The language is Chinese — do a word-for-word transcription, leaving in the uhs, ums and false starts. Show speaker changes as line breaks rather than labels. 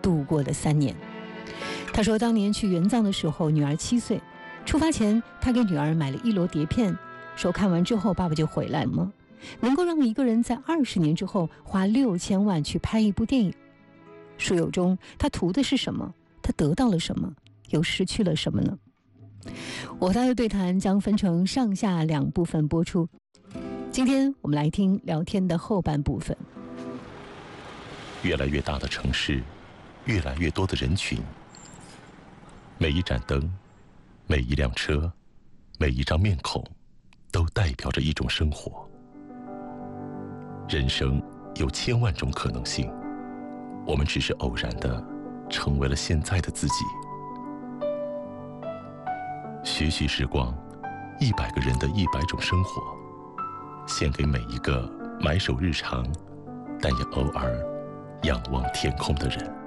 度过的三年。他说，当年去援藏的时候，女儿七岁，出发前他给女儿买了一摞碟片，说看完之后爸爸就回来吗？能够让一个人在二十年之后花六千万去拍一部电影，书友中他图的是什么？他得到了什么？又失去了什么呢？我和他的对谈将分成上下两部分播出。今天我们来听聊天的后半部分。
越来越大的城市，越来越多的人群，每一盏灯，每一辆车，每一张面孔，都代表着一种生活。人生有千万种可能性，我们只是偶然的成为了现在的自己。徐徐时光，一百个人的一百种生活，献给每一个埋首日常，但也偶尔仰望天空的人。